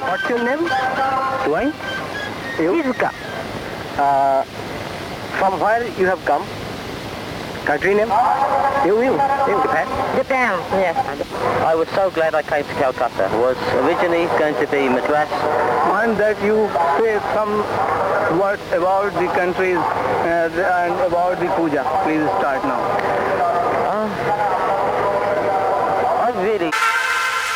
What's your name? Do I? You? Shizuka. From where you have come? Country name? You. Japan? Japan, yes. I was so glad I came to Calcutta. It was originally going to be Madras. And that you say some words about the countries and about the puja. Please start now.